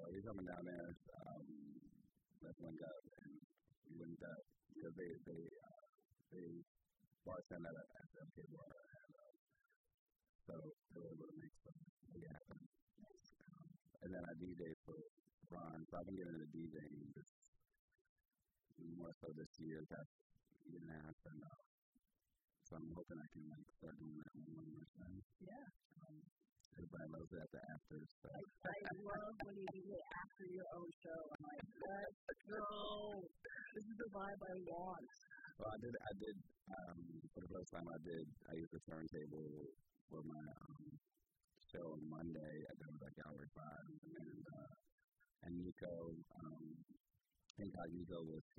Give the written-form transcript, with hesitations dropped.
he's coming down there. Let's link up and we linked up because they bartend at the MK bar, and so they were able to make some big happen. And then I DJ for Ron, so I've been getting into DJing more so this year, past year and a half, and so I'm hoping I can start doing that one more time. Yeah. Everybody loves it at the afters. So. I love when you do it after your own show. I'm like, let's go. This is the vibe I want. Well, I did for the first time I used the turntable for my show on Monday. I did it like Gallery 5, and Nico, Incognito was